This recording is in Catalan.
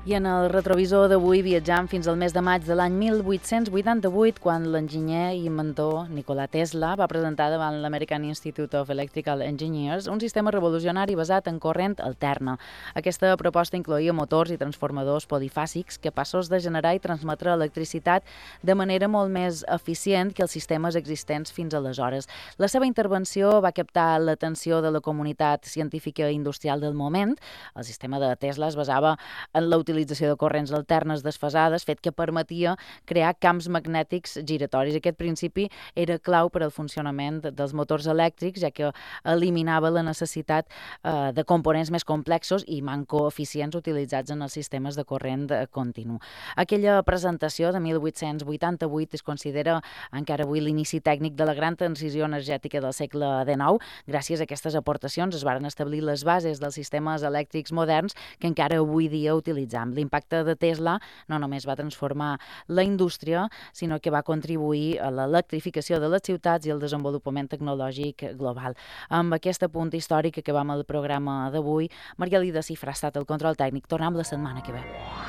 I en el retrovisor d'avui viatjam fins al mes de maig de l'any 1888, quan l'enginyer i inventor Nikola Tesla va presentar davant l'American Institute of Electrical Engineers un sistema revolucionari basat en corrent alterna. Aquesta proposta incloïa motors i transformadors polifàsics capaços de generar i transmetre electricitat de manera molt més eficient que els sistemes existents fins aleshores. La seva intervenció va captar l'atenció de la comunitat científica i industrial del moment. El sistema de Tesla es basava en la utilització de corrents alternes desfasades, fet que permetia crear camps magnètics giratoris. Aquest principi era clau per al funcionament dels motors elèctrics, ja que eliminava la necessitat de components més complexos i manco eficients utilitzats en els sistemes de corrent continu. Aquella presentació de 1888 es considera encara avui l'inici tècnic de la gran transició energètica del segle XIX. Gràcies a aquestes aportacions es varen establir les bases dels sistemes elèctrics moderns que encara avui dia utilitzam. L'impacte de Tesla no només va transformar la indústria, sinó que va contribuir a l'electrificació de les ciutats i al desenvolupament tecnològic global. Amb aquest apunt històric que acabam el programa d'avui, Margalida Cifra ha estat el control tècnic. Tornem la setmana que ve.